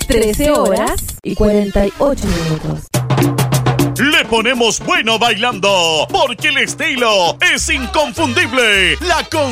13:48. Le ponemos bueno bailando, porque el estilo es inconfundible. La